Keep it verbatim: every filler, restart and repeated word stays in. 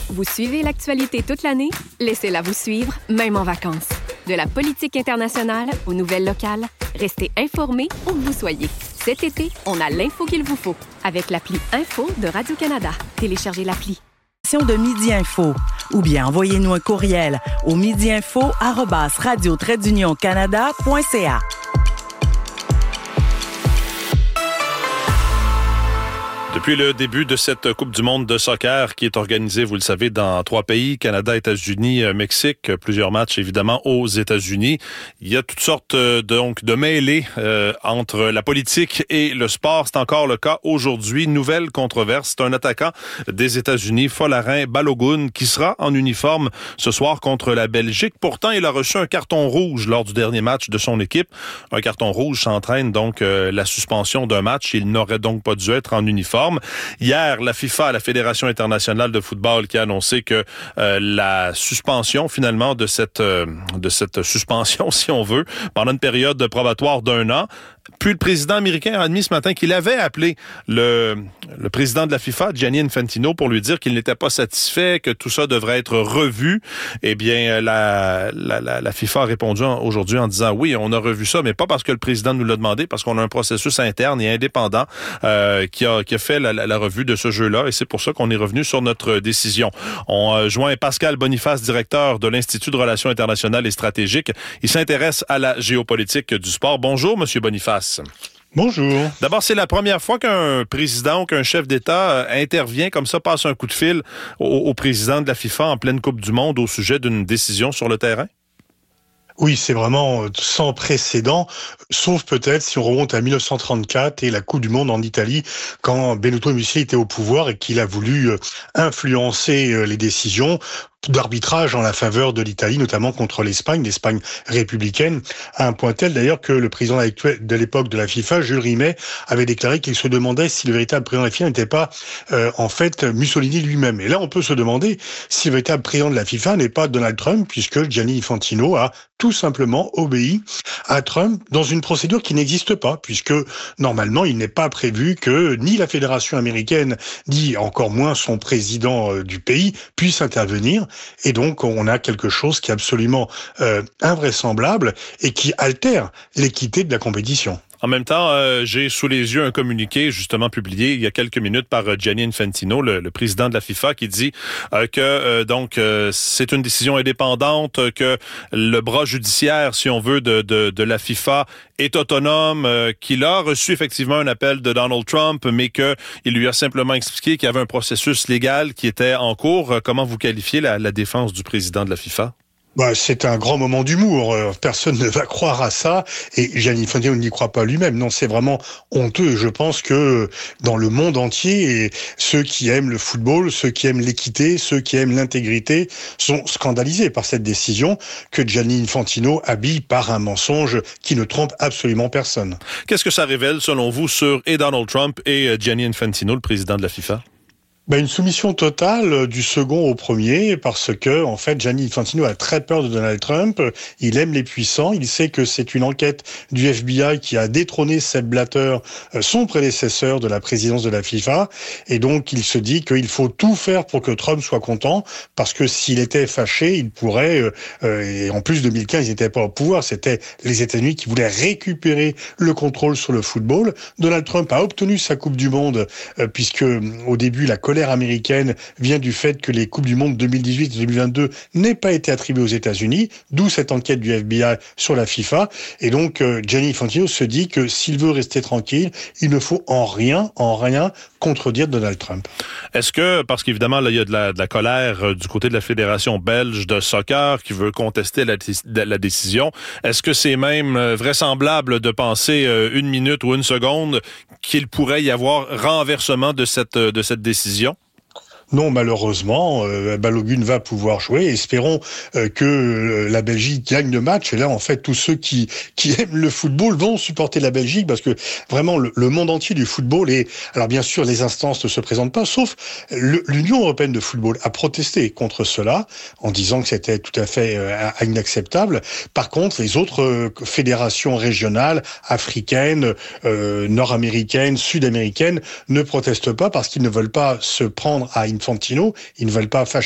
Vous suivez l'actualité toute l'année? Laissez-la vous suivre, même en vacances. De la politique internationale aux nouvelles locales, restez informés où que vous soyez. Cet été, on a l'info qu'il vous faut avec l'appli Info de Radio-Canada. Téléchargez l'appli. De Midi Info ou bien envoyez-nous un courriel au midiinfo arobase radio trait d'union canada point c a. Depuis le début de cette Coupe du monde de soccer qui est organisée, vous le savez, dans trois pays, Canada, États-Unis, Mexique, plusieurs matchs évidemment aux États-Unis. Il y a toutes sortes euh, donc de mêlées euh, entre la politique et le sport. C'est encore le cas aujourd'hui. Nouvelle controverse. C'est un attaquant des États-Unis, Folarin Balogun, qui sera en uniforme ce soir contre la Belgique. Pourtant, il a reçu un carton rouge lors du dernier match de son équipe. Un carton rouge s'entraîne donc euh, la suspension d'un match. Il n'aurait donc pas dû être en uniforme. Hier, la FIFA, la Fédération internationale de football, qui a annoncé que euh, la suspension, finalement, de cette euh, de cette suspension, si on veut, pendant une période probatoire d'un an. Puis le président américain a admis ce matin qu'il avait appelé le, le président de la FIFA, Gianni Infantino, pour lui dire qu'il n'était pas satisfait, que tout ça devrait être revu. Eh bien, la, la, la, la FIFA a répondu aujourd'hui en disant oui, on a revu ça, mais pas parce que le président nous l'a demandé, parce qu'on a un processus interne et indépendant euh, qui a, qui a fait la, la, la revue de ce jeu-là, et c'est pour ça qu'on est revenu sur notre décision. On euh, joint Pascal Boniface, directeur de l'Institut de relations internationales et stratégiques. Il s'intéresse à la géopolitique du sport. Bonjour, Monsieur Boniface. Bonjour. D'abord, c'est la première fois qu'un président ou qu'un chef d'État euh, intervient comme ça, passe un coup de fil au, au président de la FIFA en pleine Coupe du monde au sujet d'une décision sur le terrain? Oui, c'est vraiment sans précédent, sauf peut-être si on remonte à dix-neuf cent trente-quatre et la Coupe du monde en Italie, quand Benito Mussolini était au pouvoir et qu'il a voulu influencer les décisions d'arbitrage en la faveur de l'Italie, notamment contre l'Espagne, l'Espagne républicaine, à un point tel d'ailleurs que le président de l'époque de la FIFA, Jules Rimet, avait déclaré qu'il se demandait si le véritable président de la FIFA n'était pas euh, en fait Mussolini lui-même. Et là, on peut se demander si le véritable président de la FIFA n'est pas Donald Trump, puisque Gianni Infantino a tout simplement obéi à Trump dans une procédure qui n'existe pas, puisque normalement, il n'est pas prévu que ni la Fédération américaine, ni encore moins son président euh, du pays puisse intervenir. Et donc, on a quelque chose qui est absolument euh, invraisemblable et qui altère l'équité de la compétition. En même temps, euh, j'ai sous les yeux un communiqué justement publié il y a quelques minutes par euh, Gianni Infantino, le, le président de la FIFA, qui dit euh, que euh, donc euh, c'est une décision indépendante, que le bras judiciaire, si on veut, de, de, de la FIFA est autonome, euh, qu'il a reçu effectivement un appel de Donald Trump, mais que il lui a simplement expliqué qu'il y avait un processus légal qui était en cours. Comment vous qualifiez la, la défense du président de la FIFA? Bah, c'est un grand moment d'humour. Personne ne va croire à ça. Et Gianni Infantino n'y croit pas lui-même. Non, c'est vraiment honteux. Je pense que dans le monde entier, et ceux qui aiment le football, ceux qui aiment l'équité, ceux qui aiment l'intégrité sont scandalisés par cette décision que Gianni Infantino habille par un mensonge qui ne trompe absolument personne. Qu'est-ce que ça révèle, selon vous, sur et Donald Trump et Gianni Infantino, le président de la FIFA? Ben, une soumission totale du second au premier, parce que, en fait, Gianni Infantino a très peur de Donald Trump. Il aime les puissants. Il sait que c'est une enquête du F B I qui a détrôné Sepp Blatter, son prédécesseur de la présidence de la FIFA. Et donc, il se dit qu'il faut tout faire pour que Trump soit content, parce que s'il était fâché, il pourrait, euh, et en plus, deux mille quinze, il n'était pas au pouvoir. C'était les États-Unis qui voulaient récupérer le contrôle sur le football. Donald Trump a obtenu sa Coupe du Monde, euh, puisque, au début, la colère américaine vient du fait que les Coupes du Monde deux mille dix-huit et deux mille vingt-deux n'aient pas été attribuées aux États-Unis, d'où cette enquête du F B I sur la FIFA. Et donc, euh, Gianni Infantino se dit que s'il veut rester tranquille, il ne faut en rien, en rien contredire Donald Trump. Est-ce que, parce qu'évidemment, là, il y a de la, de la colère euh, du côté de la Fédération belge de soccer qui veut contester la, la décision, est-ce que c'est même euh, vraisemblable de penser euh, une minute ou une seconde qu'il pourrait y avoir renversement de cette, de cette décision? Non, malheureusement, euh, Balogun va pouvoir jouer. Espérons euh, que euh, la Belgique gagne le match. Et là, en fait, tous ceux qui qui aiment le football vont supporter la Belgique, parce que vraiment, le, le monde entier du football est... Alors bien sûr, les instances ne se présentent pas, sauf le, l'Union européenne de football a protesté contre cela, en disant que c'était tout à fait euh, inacceptable. Par contre, les autres euh, fédérations régionales, africaines, euh, nord-américaines, sud-américaines, ne protestent pas, parce qu'ils ne veulent pas se prendre à une Infantino, ils ne veulent pas fâcher